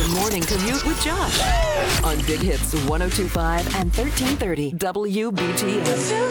The Morning Commute with Josh on Big Hits 102.5 and 1330 WBTN.